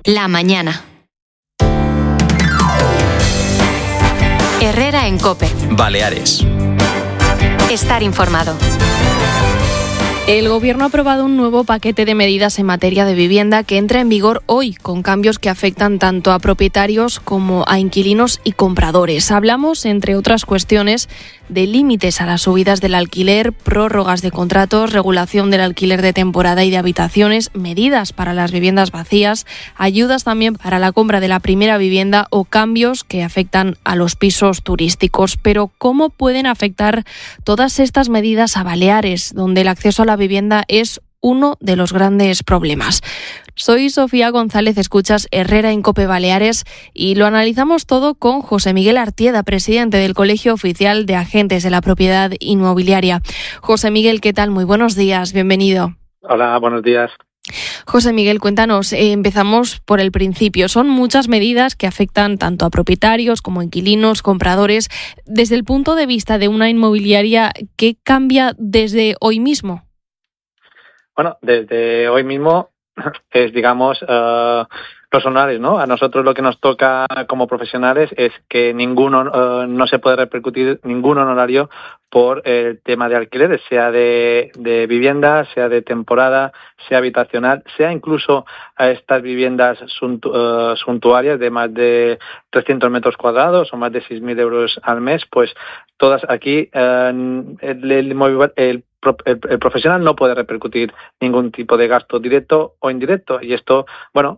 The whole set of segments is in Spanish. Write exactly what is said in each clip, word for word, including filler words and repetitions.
La mañana. Herrera en COPE. Baleares. Estar informado. El Gobierno ha aprobado un nuevo paquete de medidas en materia de vivienda que entra en vigor hoy, con cambios que afectan tanto a propietarios como a inquilinos y compradores. Hablamos, entre otras cuestiones, de límites a las subidas del alquiler, prórrogas de contratos, regulación del alquiler de temporada y de habitaciones, medidas para las viviendas vacías, ayudas también para la compra de la primera vivienda o cambios que afectan a los pisos turísticos. Pero, ¿cómo pueden afectar todas estas medidas a Baleares, donde el acceso a la vivienda es uno de los grandes problemas? Soy Sofía González, escuchas Herrera en COPE Baleares y lo analizamos todo con José Miguel Artieda, presidente del Colegio Oficial de Agentes de la Propiedad Inmobiliaria. José Miguel, ¿qué tal? Muy buenos días, bienvenido. Hola, buenos días. José Miguel, cuéntanos, eh, empezamos por el principio. Son muchas medidas que afectan tanto a propietarios como a inquilinos, compradores. Desde el punto de vista de una inmobiliaria, ¿qué cambia desde hoy mismo? Bueno, desde hoy mismo es, digamos, uh, los honorarios, ¿no? A nosotros lo que nos toca como profesionales es que ninguno uh, no se puede repercutir ningún honorario por el tema de alquileres, sea de, de vivienda, sea de temporada, sea habitacional, sea incluso a estas viviendas suntu, uh, suntuarias de más de trescientos metros cuadrados o más de seis mil euros al mes, pues todas aquí uh, el, el, el El, el profesional no puede repercutir ningún tipo de gasto directo o indirecto y esto, bueno,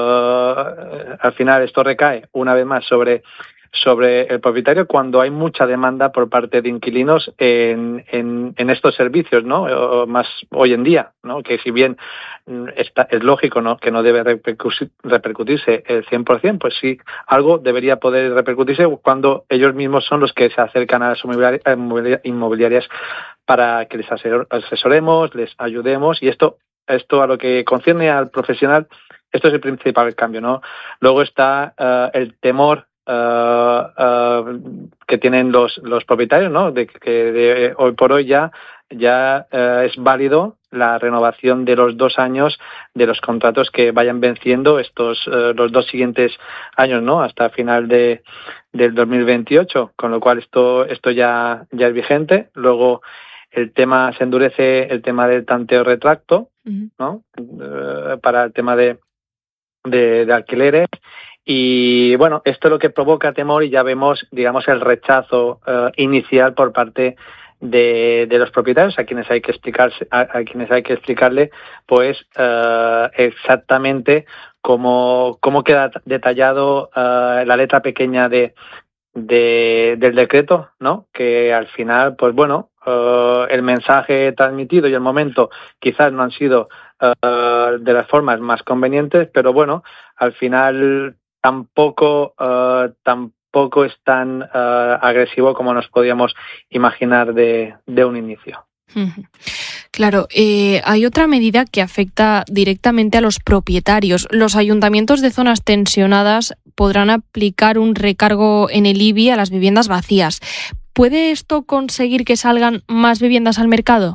uh, al final esto recae una vez más sobre sobre el propietario cuando hay mucha demanda por parte de inquilinos en, en, en estos servicios, ¿no? O más hoy en día, ¿no? Que si bien está, es lógico, ¿no? Que no debe repercutirse el cien por ciento, pues sí, algo debería poder repercutirse cuando ellos mismos son los que se acercan a las inmobiliarias para que les asesoremos, les ayudemos y esto, esto a lo que concierne al profesional, esto es el principal cambio, ¿no? Luego está uh, el temor Uh, uh, que tienen los los propietarios, ¿no? De que de hoy por hoy ya ya uh, es válido la renovación de los dos años de los contratos que vayan venciendo estos uh, los dos siguientes años, ¿no? Hasta final de del dos mil veintiocho, con lo cual esto esto ya ya es vigente. Luego el tema se endurece el tema del tanteo retracto, uh-huh. ¿no? Uh, para el tema de de, de alquileres. Y bueno, esto es lo que provoca temor y ya vemos, digamos, el rechazo uh, inicial por parte de, de los propietarios a quienes hay que explicarse, a, a quienes hay que explicarle, pues uh, exactamente cómo cómo queda detallado uh, la letra pequeña de, de del decreto, ¿no? Que al final, pues bueno, uh, el mensaje transmitido y el momento quizás no han sido uh, de las formas más convenientes, pero bueno, al final tampoco uh, tampoco es tan uh, agresivo como nos podíamos imaginar de, de un inicio. Claro, eh, hay otra medida que afecta directamente a los propietarios. Los ayuntamientos de zonas tensionadas podrán aplicar un recargo en el I B I a las viviendas vacías. ¿Puede esto conseguir que salgan más viviendas al mercado?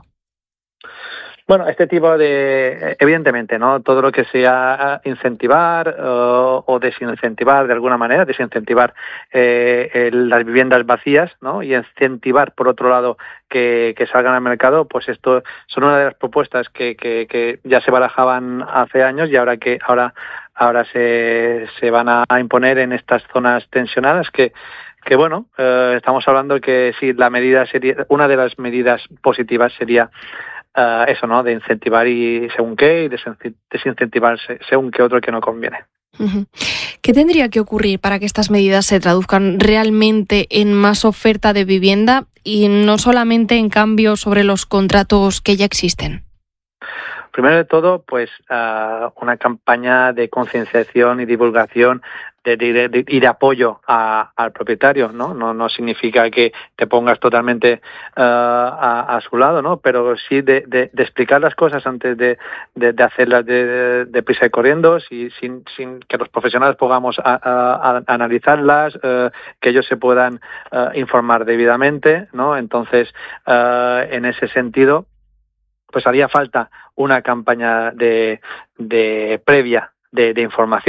Bueno, este tipo de, evidentemente, ¿no? Todo lo que sea incentivar uh, o desincentivar de alguna manera, desincentivar eh, el, las viviendas vacías, ¿no? Y incentivar, por otro lado, que, que salgan al mercado, pues esto son una de las propuestas que, que, que ya se barajaban hace años y ahora que ahora ahora se, se van a imponer en estas zonas tensionadas que que bueno, eh, estamos hablando que sí, la medida sería, una de las medidas positivas sería Uh, eso, ¿no? De incentivar y según qué y desincentivar según qué otro que no conviene. Uh-huh. ¿Qué tendría que ocurrir para que estas medidas se traduzcan realmente en más oferta de vivienda y no solamente en cambios sobre los contratos que ya existen? Primero de todo, pues uh, una campaña de concienciación y divulgación de, de, de, y de apoyo a, al propietario, ¿no? No, no significa que te pongas totalmente uh, a, a su lado, ¿no? Pero sí de, de, de explicar las cosas antes de, de, de hacerlas de, de, de prisa y corriendo, y sin, sin que los profesionales podamos a, a, a analizarlas, uh, que ellos se puedan uh, informar debidamente, ¿no? Entonces, uh, en ese sentido, pues haría falta una campaña de, de previa de, de información